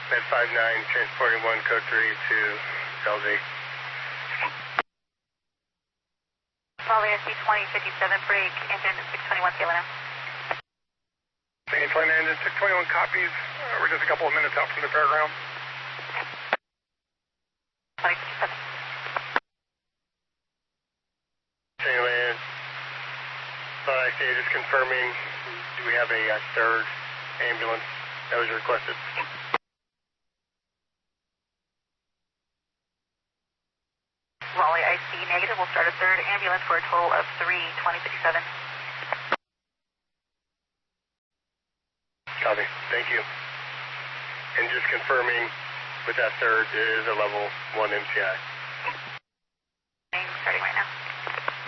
Med 59, transporting 1 code 3 to LZ. Raleigh SC 2057, break, engine 621 KLM. Main plane engine 621 copies. We're just a couple of minutes out from the fairground. 2057. Land. I say just confirming, do we have a third ambulance that was requested? Raleigh IC negative, we'll start a third ambulance for a total of 3, 2057. Copy, thank you. And just confirming with that third, it is a level 1 MCI. Starting right now.